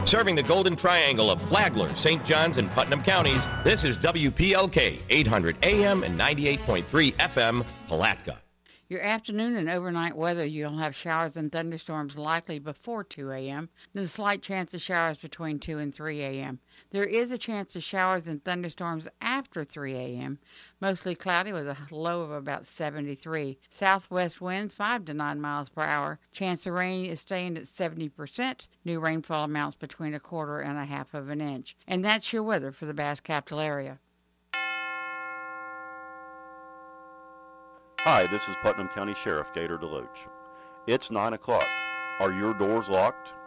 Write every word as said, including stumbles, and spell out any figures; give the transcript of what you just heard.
Serving the Golden Triangle of Flagler, Saint Johns, and Putnam counties, this is W P L K, eight hundred A M and ninety-eight point three F M, Palatka. Your afternoon and overnight weather, you'll have showers and thunderstorms likely before two a m There's a slight chance of showers between two and three a m There is a chance of showers and thunderstorms after three a m Mostly cloudy with a low of about seventy-three. Southwest winds five to nine miles per hour. Chance of rain is staying at seventy percent. New rainfall amounts between a quarter and a half of an inch. And that's your weather for the Bass Capital area. Hi, this is Putnam County Sheriff Gator DeLoach. It's nine o'clock. Are your doors locked?